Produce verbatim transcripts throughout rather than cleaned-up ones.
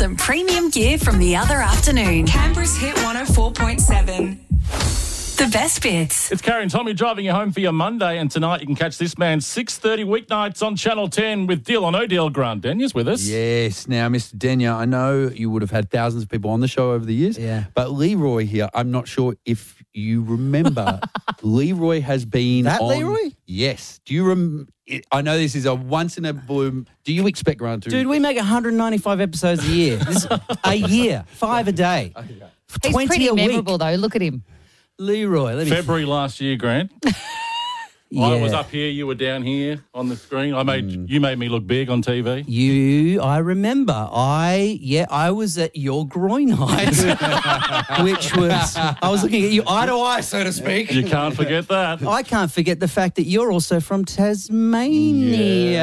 some premium gear from the other afternoon. Canberra's Hit one oh four point seven. The best bits. It's Carrie and Tommy driving you home for your Monday, and tonight you can catch this man six thirty weeknights on Channel ten with Deal or No Deal. Grant Denya's with us. Yes. Now, Mister Denya, I know you would have had thousands of people on the show over the years. Yeah. But Leroy here, I'm not sure if you remember, Leroy has been That on... Leroy? Yes. Do you rem? I know this is a once in a blue... Do you expect Grant to... Dude, we make one hundred ninety-five episodes a year. This, a year. Five a day. He's twenty pretty a week. memorable, though. Look at him. Leroy, let me... February last year, Grant. Yeah. I was up here, you were down here on the screen. I made Mm. You made me look big on T V. You, I remember. I, yeah, I was at your groin height, which was, I was looking at you eye to eye, so to speak. You can't forget that. I can't forget the fact that you're also from Tasmania.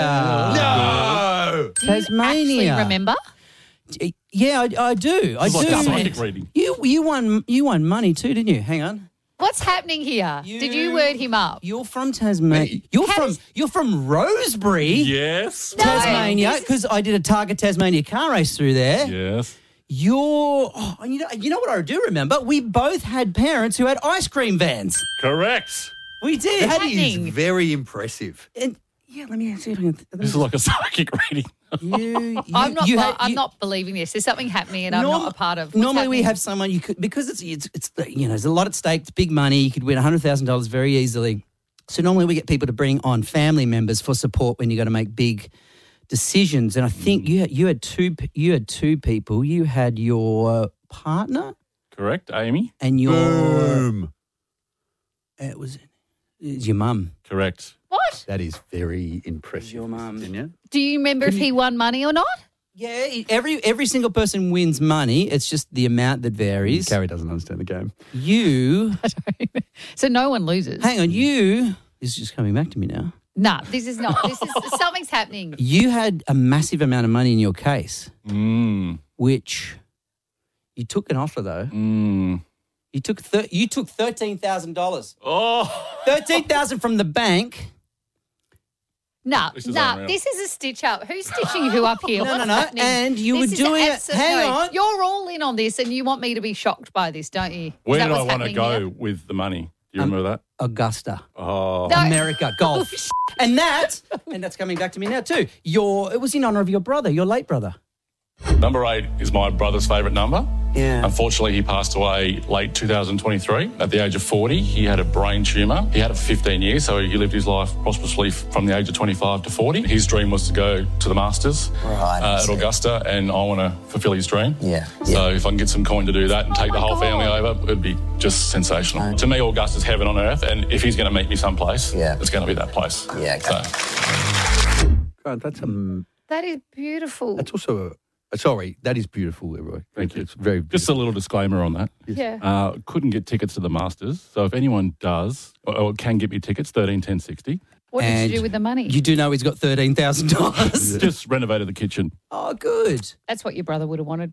No! Tasmania. Actually, remember? Yeah, I, I do. I It's like do. a psychic reading. You, you won, you won money too, didn't you? Hang on. What's happening here? You- Did you word him up? You're from Tasmania. You're How from, does- you're from Rosebery. Yes. No. Tasmania, this is- because I did a Target Tasmania car race through there. Yes. You're, oh, you know, you know what I do remember? We both had parents who had ice cream vans. Correct. We did. That is happening? very impressive. And, yeah, let me see if I can. This is like a psychic reading. You, you, I'm not. you bu- had- I'm you- not believing this. There's something happening, and I'm Norm- not a part of. What's Normally, we happening? have someone you could, because it's it's it's you know there's a lot at stake. It's big money. You could win one hundred thousand dollars very easily. So normally we get people to bring on family members for support when you got to make big decisions. And I think you had, you had two p- you had two people. You had your partner Correct, Amy? and your Boom. it was it was your mum. Correct. What? That is very impressive. Your mum. Denya. Do you remember if he won money or not? Yeah, every every single person wins money. It's just the amount that varies. Carrie doesn't understand the game. You, So no one loses. hang on, you. This is just coming back to me now. Nah, this is not. This is something's happening. You had a massive amount of money in your case, Mm. which you took an offer though. Mm. You took thir- you took thirteen thousand dollars. Oh. Thirteen thousand from the bank. Nah, This is nah. unreal. This is a stitch up. Who's stitching who up here? No, What's no, no. happening? And you This were is doing it- abso- hang no, on. You're all in on this, and you want me to be shocked by this, don't you? Is Where that did I what's want to happening go here? with the money? Do you Um, remember that? Augusta, Oh. No. America, golf, and that, and that's coming back to me now too. Your it was in honor of your brother, your late brother. Number eight is my brother's favourite number. Yeah. Unfortunately, he passed away late two thousand twenty-three at the age of forty. He had a brain tumour. He had it for fifteen years, so he lived his life prosperously from the age of twenty-five to forty. His dream was to go to the Masters Right, uh, at so- Augusta, and I want to fulfil his dream. Yeah, So if I can get some coin to do that and take the my whole family God. over, it'd be just sensational. To me, Augusta's heaven on earth, and if he's going to meet me someplace, Yeah. it's going to be that place. Yeah, okay. So, Grant, that's um, That is beautiful. that's also a. uh, Sorry, that is beautiful, Leroy. Thank you. It's very just beautiful. a little disclaimer on that. Yeah. Uh, couldn't get tickets to the Masters. So if anyone does or, or can get me tickets, thirteen ten sixty. What did And you do with the money? You do know he's got thirteen thousand dollars. Just renovated the kitchen. Oh, good. That's what your brother would have wanted.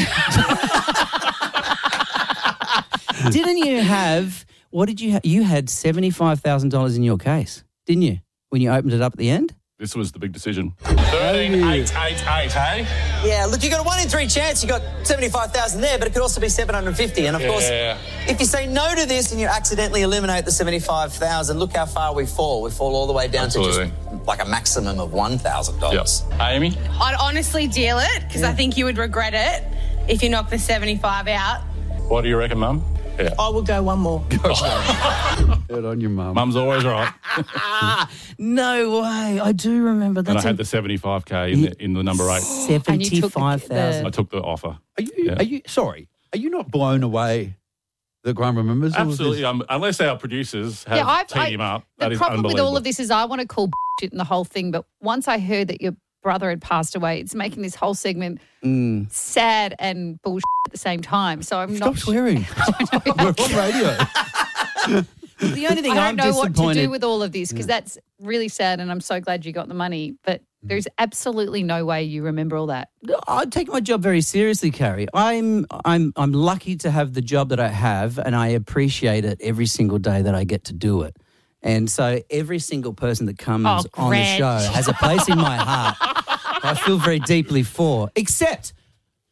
Didn't you have? What did you have? You had seventy five thousand dollars in your case, didn't you? When you opened it up at the end. This was the big decision. thirteen eight eight eight, hey? Yeah, look, you got a one in three chance. You got seventy-five thousand there, but it could also be seven hundred fifty. And of course, Yeah. if you say no to this and you accidentally eliminate the seventy-five thousand, look how far we fall. We fall all the way down Absolutely. to just like a maximum of one thousand Yep. dollars. Amy? I'd honestly deal it because I think you would regret it if you knock the seventy-five out. What do you reckon, Mum? Yeah. I will go one more. Good on your mum. Mum's always right. No way. I do remember that. And I had the seventy-five K in the, in the number eight. And you took the- seventy-five thousand. I took the offer. Are you? Yeah. Are you? Sorry. Are you not blown away that Grant remembers? all of this? Absolutely. Um, unless our producers have Yeah, I've- teed I- him up. The That is problem with unbelievable. all of this is I want to call shit in the whole thing, but once I heard that your brother had passed away, it's making this whole segment Mm. sad and bullshit at the same time. So I'm Stop not swearing. We're on radio. The only thing I don't I'm know what to disappointed. do with all of this because that's really sad, and I'm so glad you got the money. But there's absolutely no way you remember all that. I take my job very seriously, Carrie. I'm I'm I'm lucky to have the job that I have, and I appreciate it every single day that I get to do it. And so every single person that comes Oh, on the Grant. show has a place in my heart I feel very deeply for, except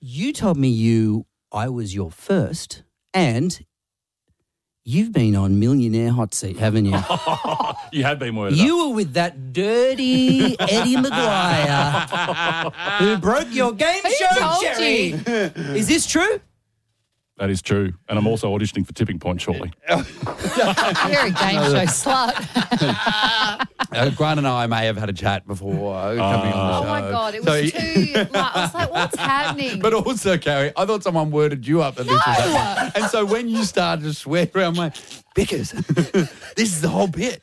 You told me you, I was your first, and you've been on Millionaire Hot Seat, haven't you? You have been worded You up. were with that dirty Eddie Maguire who broke your game Who show, told Jerry. Is this true? That is true. And I'm also auditioning for Tipping Point shortly. You're a game show slut. Uh, Grant and I may have had a chat before uh, coming on the Oh show. my God, it So- was too. Like, I was like, what's happening? But also, Carrie, I thought someone worded you up that this was happening. And so when you started to swear around, I'm like, Bickers, this is the whole bit.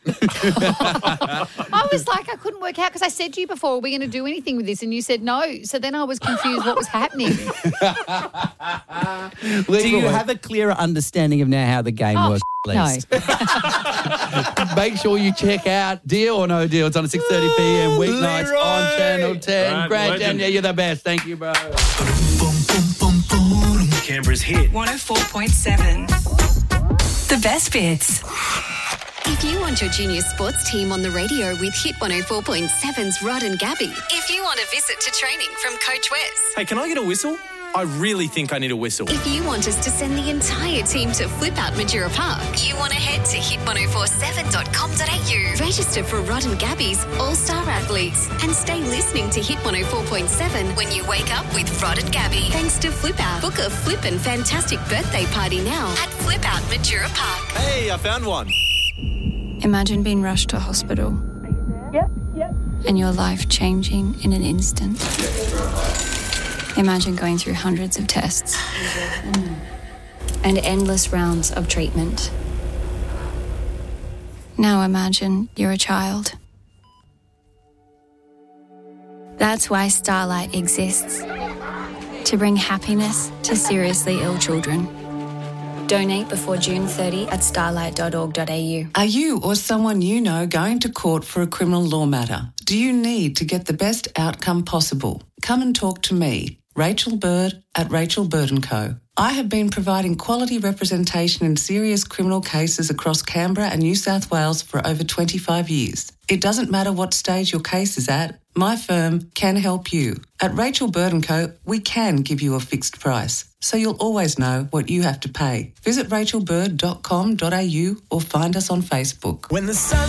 I was like, I couldn't work out because I said to you before, are we going to do anything with this? And you said no. So then I was confused what was happening. Do you have a clearer understanding of now how the game Oh, works, no. please? Make sure you check out Deal or No Deal. It's on at six thirty p.m. weeknights Leroy! on Channel ten. Grant, Grant, legend. yeah, you're the best. Thank you, bro. Canberra's hit. one oh four point seven. The best bits. If you want your junior sports team on the radio with Hit one oh four point seven's Rod and Gabby. If you want a visit to training from Coach Wes. Hey, can I get a whistle? I really think I need a whistle. If you want us to send the entire team to Flip Out Majura Park. You want to head to hit ten forty-seven dot com dot a u. Register for Rod and Gabby's All-Star Athletes. And stay listening to Hit one oh four point seven when you wake up with Rod and Gabby. Thanks to Flip Out. Book a flippin' fantastic birthday party now at Flip Out Majura Park. Hey, I found one. Imagine being rushed to hospital. Yep, yep. And your life changing in an instant. Imagine going through hundreds of tests and endless rounds of treatment. Now imagine you're a child. That's why Starlight exists. To bring happiness to seriously ill children. Donate before June thirtieth at starlight dot org dot a u. Are you or someone you know going to court for a criminal law matter? Do you need to get the best outcome possible? Come and talk to me, Rachel Bird at Rachel Bird and Co. I have been providing quality representation in serious criminal cases across Canberra and New South Wales for over twenty-five years. It doesn't matter what stage your case is at, my firm can help you. At Rachel Bird and Co, we can give you a fixed price, so you'll always know what you have to pay. Visit rachel bird dot com dot a u or find us on Facebook. When the sun